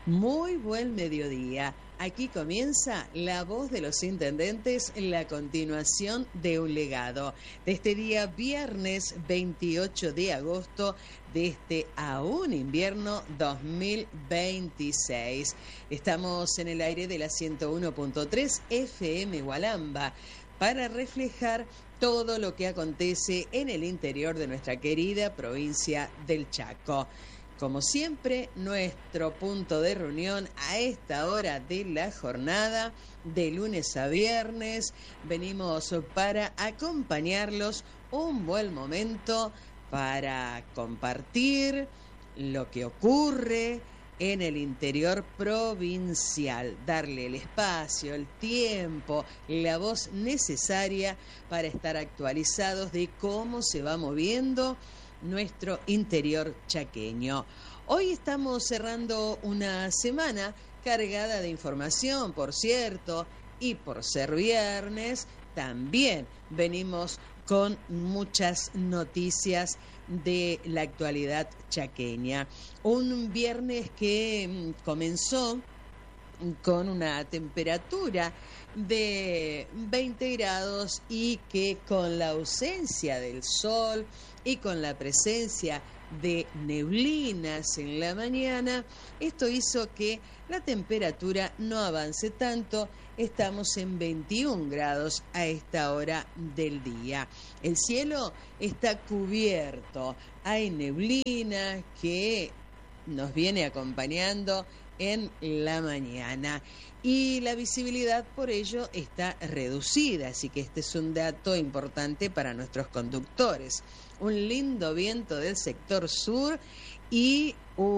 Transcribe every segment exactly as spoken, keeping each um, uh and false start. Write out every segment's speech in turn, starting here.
Muy buen mediodía. Aquí comienza La Voz de los Intendentes, la continuación de un legado. De este día viernes veintiocho de agosto de este aún invierno dos mil veintiséis. Estamos en el aire de la ciento uno punto tres F M Hualamba para reflejar todo lo que acontece en el interior de nuestra querida provincia del Chaco. Como siempre, nuestro punto de reunión a esta hora de la jornada, de lunes a viernes, venimos para acompañarlos un buen momento para compartir lo que ocurre en el interior provincial, darle el espacio, el tiempo, la voz necesaria para estar actualizados de cómo se va moviendo nuestro interior chaqueño. Hoy estamos cerrando una semana cargada de información, por cierto, y por ser viernes, también venimos con muchas noticias de la actualidad chaqueña. Un viernes que comenzó con una temperatura de veinte grados y que con la ausencia del sol y con la presencia de neblinas en la mañana, esto hizo que la temperatura no avance tanto. Estamos en veintiún grados a esta hora del día. El cielo está cubierto, hay neblina que nos viene acompañando en la mañana y la visibilidad por ello está reducida, así que este es un dato importante para nuestros conductores. Un lindo viento del sector sur y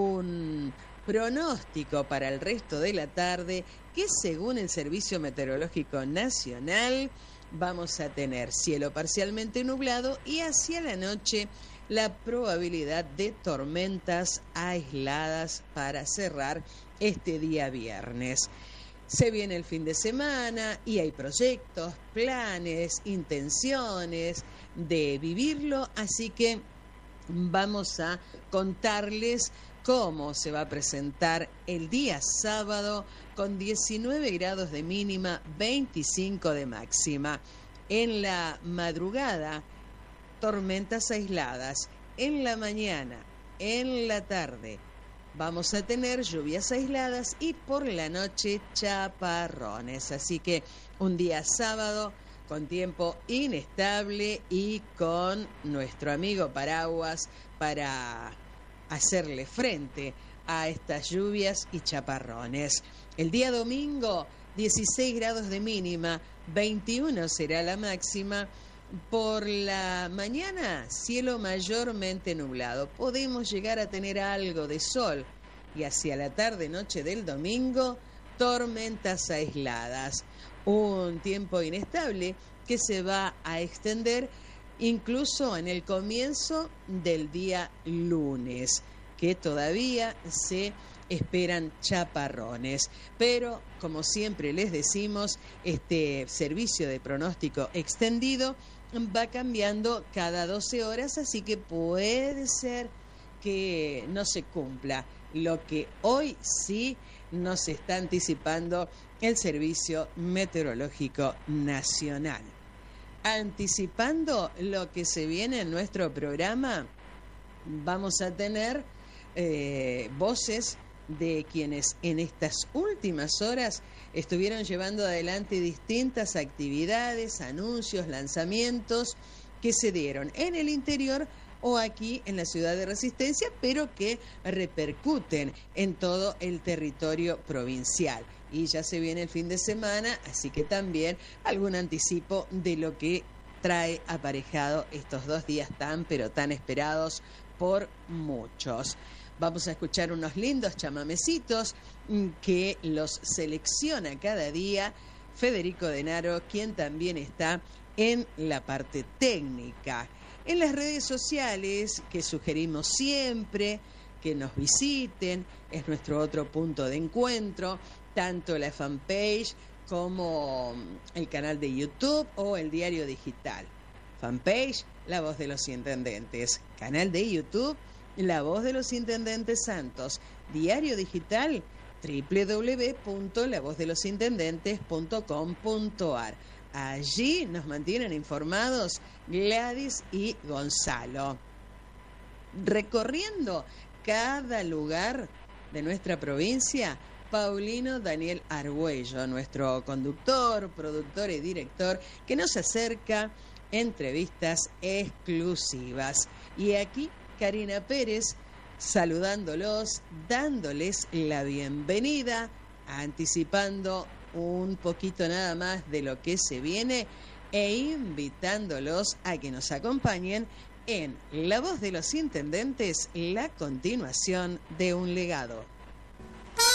un pronóstico para el resto de la tarde que, según el Servicio Meteorológico Nacional, vamos a tener cielo parcialmente nublado y hacia la noche la probabilidad de tormentas aisladas para cerrar este día viernes. Se viene el fin de semana y hay proyectos, planes, intenciones de vivirlo, así que vamos a contarles cómo se va a presentar el día sábado con diecinueve grados de mínima, veinticinco de máxima. En la madrugada, tormentas aisladas. En la mañana, en la tarde, vamos a tener lluvias aisladas y por la noche chaparrones. Así que un día sábado con tiempo inestable y con nuestro amigo paraguas para hacerle frente a estas lluvias y chaparrones. El día domingo, dieciséis grados de mínima, veintiuno será la máxima. Por la mañana, cielo mayormente nublado. Podemos llegar a tener algo de sol. Y hacia la tarde-noche del domingo, tormentas aisladas. Un tiempo inestable que se va a extender incluso en el comienzo del día lunes, que todavía se esperan chaparrones. Pero, como siempre les decimos, este servicio de pronóstico extendido va cambiando cada doce horas, así que puede ser que no se cumpla lo que hoy sí nos está anticipando el Servicio Meteorológico Nacional. Anticipando lo que se viene en nuestro programa, vamos a tener eh, voces de quienes en estas últimas horas estuvieron llevando adelante distintas actividades, anuncios, lanzamientos que se dieron en el interior o aquí en la ciudad de Resistencia, pero que repercuten en todo el territorio provincial. Y ya se viene el fin de semana, así que también algún anticipo de lo que trae aparejado estos dos días tan, pero tan esperados por muchos. Vamos a escuchar unos lindos chamamecitos que los selecciona cada día Federico Denaro, quien también está en la parte técnica. En las redes sociales, que sugerimos siempre que nos visiten, es nuestro otro punto de encuentro, tanto la fanpage como el canal de YouTube o el diario digital. Fanpage, La Voz de los Intendentes. Canal de YouTube, La Voz de los Intendentes Santos. Diario digital, doble u doble u doble u punto la voz de los intendentes punto com punto a r. Allí nos mantienen informados Gladys y Gonzalo. Recorriendo cada lugar de nuestra provincia, Paulino Daniel Argüello, nuestro conductor, productor y director, que nos acerca entrevistas exclusivas. Y aquí Karina Pérez saludándolos, dándoles la bienvenida, anticipando un poquito nada más de lo que se viene e invitándolos a que nos acompañen en La Voz de los Intendentes, la continuación de un legado.